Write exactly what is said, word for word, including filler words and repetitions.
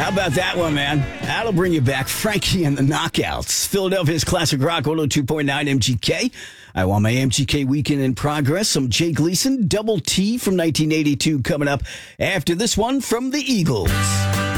How about that one, man? That'll bring you back. Frankie and the Knockouts. Philadelphia's Classic Rock one oh two point nine M G K. I want my M G K weekend in progress. Some Jay Gleason, Double T from nineteen eighty-two coming up after this one from the Eagles.